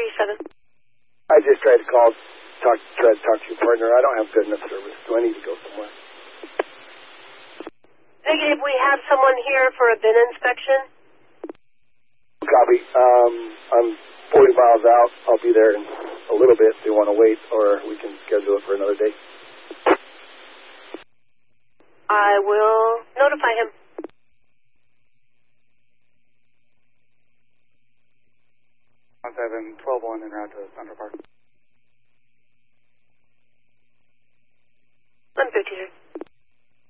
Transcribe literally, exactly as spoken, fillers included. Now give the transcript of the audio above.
three seven. I just tried to call, talk, try to talk to your partner. I don't have good enough service. Do I need to go somewhere? Negative, we have someone here for a bin inspection. Copy. Um, I'm forty miles out. I'll be there in a little bit if you want to wait, or we can schedule it for another day. I will notify him. one seven, twelve one, en route to Thunder Park.